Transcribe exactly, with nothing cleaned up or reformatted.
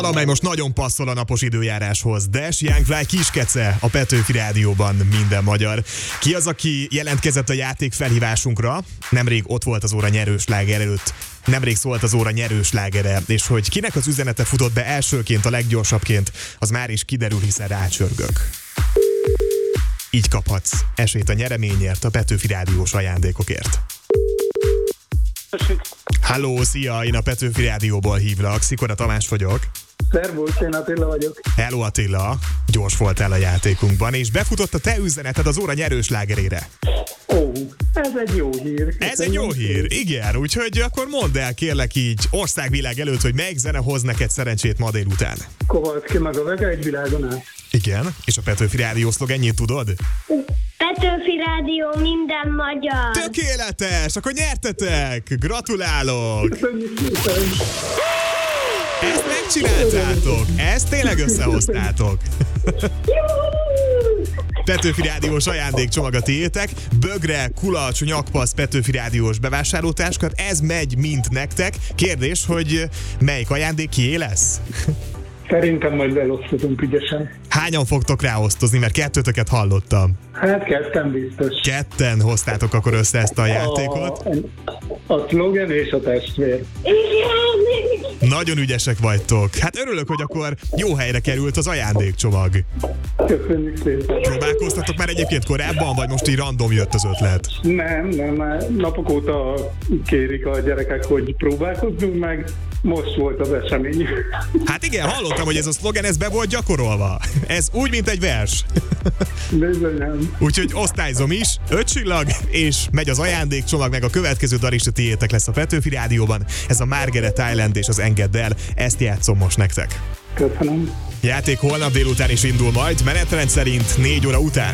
amely most nagyon passzol a napos időjáráshoz. Dash, Young Fly, Kiskece a Petőfi Rádióban minden magyar. Ki az, aki jelentkezett a játék felhívásunkra? Nemrég ott volt az óra nyerősláger előtt. Nemrég szólt az óra nyerőslágere, és hogy kinek az üzenete futott be elsőként, a leggyorsabbként, az már is kiderül, hiszen rácsörgök. Így kaphatsz esélyt a nyereményért, a Petőfi Rádiós ajándékokért. Halló, szia, én a Petőfi Rádióból hívlak, Szikora Tamás vagyok. Szervusz, én Attila vagyok. Hello Attila, gyors voltál a játékunkban, és befutott a te üzeneted az óra nyerőslágerére. Ó, ez egy jó hír. Ez egy jó hír, igen, úgyhogy akkor mondd el kérlek így országvilág előtt, hogy melyik zene hoz neked szerencsét ma délután. Kovalszki meg a Vega egy világon át. Igen, és a Petőfi Rádió szlogenjét tudod? Petőfi Rádió minden magyar. Tökéletes, akkor nyertetek! Gratulálok! Köszönjük szépen. Ezt megcsináltátok! Ezt tényleg összehoztátok! Petőfi Rádiós ajándékcsomag a tiétek, bögre, kulacs, nyakpasz, Petőfi Rádiós bevásárlótáskat, ez megy mind nektek. Kérdés, hogy melyik ajándék kié lesz? Szerintem majd elosztozunk ügyesen. Hányan fogtok ráosztozni, mert kettőtöket hallottam. Hát ketten biztos. Ketten hoztátok akkor össze ezt a játékot. A, a szlogen és a testvér. Igen. Nagyon ügyesek vagytok. Hát örülök, hogy akkor jó helyre került az ajándékcsomag. Köszönjük szépen. Próbálkoztatok már egyébként korábban, vagy most így random jött az ötlet? Nem, nem, már napok óta kérik a gyerekek, hogy próbálkozzunk meg. Most volt az esemény. Hát igen, hallottam, hogy ez a szlogen, ez be volt gyakorolva. Ez úgy, mint egy vers. Bizonyám. Úgyhogy osztályzom is, öt csillag, és megy az ajándékcsomag, meg a következő dal is a tiétek lesz a Petőfi Rádióban. Ez a Margaret Island és az Engedd el, ezt játszom most nektek. Köszönöm. Játék holnap délután is indul majd, menetrend szerint négy óra után.